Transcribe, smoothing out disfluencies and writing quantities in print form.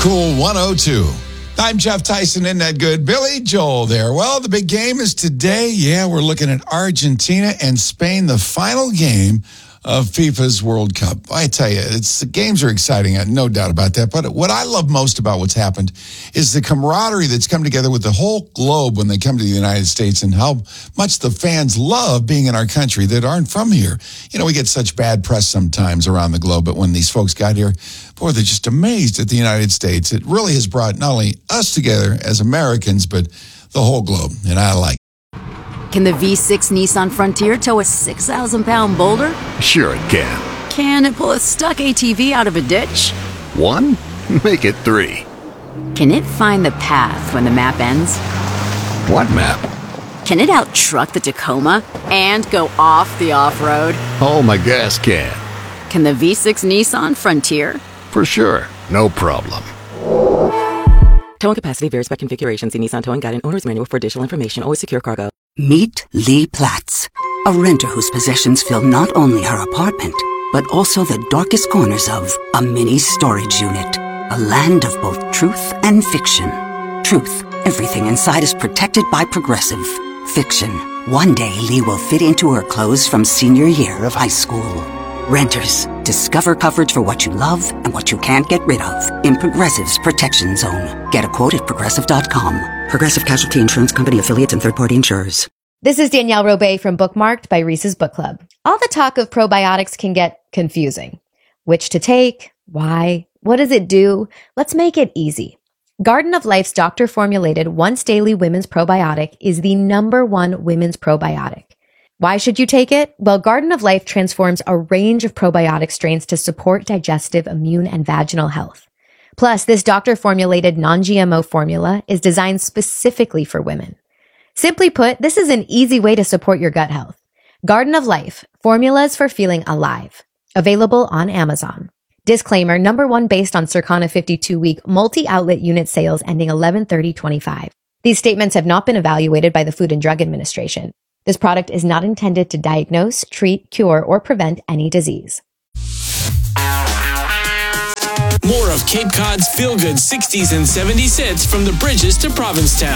Cool 102. I'm Jeff Tyson, isn't that good? Billy Joel there. Well, the big game is today. Yeah, we're looking at Argentina and Spain, the final game of FIFA's World Cup. I tell you, the games are exciting, no doubt about that. But what I love most about what's happened is the camaraderie that's come together with the whole globe when they come to the United States, and how much the fans love being in our country that aren't from here. You know, we get such bad press sometimes around the globe, but when these folks got here, boy, they're just amazed at the United States. It really has brought not only us together as Americans, but the whole globe, and I like it. Can the V6 Nissan Frontier tow a 6,000-pound boulder? Sure it can. Can it pull a stuck ATV out of a ditch? 1? Make it 3. Can it find the path when the map ends? What map? Can it out-truck the Tacoma and go off the off-road? Oh, my gas can. Can the V6 Nissan Frontier? For sure. No problem. Towing capacity varies by configuration. See Nissan Towing Guide and Owner's Manual for additional information. Always secure cargo. Meet Lee Platts, a renter whose possessions fill not only her apartment, but also the darkest corners of a mini storage unit. A land of both truth and fiction. Truth, everything inside is protected by Progressive. Fiction, one day Lee will fit into her clothes from senior year of high school. Renters, discover coverage for what you love and what you can't get rid of in Progressive's Protection Zone. Get a quote at Progressive.com. Progressive Casualty Insurance Company, affiliates, and third-party insurers. This is Danielle Robay from Bookmarked by Reese's Book Club. All the talk of probiotics can get confusing. Which to take? Why? What does it do? Let's make it easy. Garden of Life's doctor-formulated once-daily women's probiotic is the #1 women's probiotic. Why should you take it? Well, Garden of Life transforms a range of probiotic strains to support digestive, immune, and vaginal health. Plus, this doctor-formulated non-GMO formula is designed specifically for women. Simply put, this is an easy way to support your gut health. Garden of Life, formulas for feeling alive. Available on Amazon. Disclaimer, #1 based on Circana 52-week multi-outlet unit sales ending 11/30/25. These statements have not been evaluated by the Food and Drug Administration. This product is not intended to diagnose, treat, cure, or prevent any disease. More of Cape Cod's feel-good 60s and 70s hits from the Bridges to Provincetown.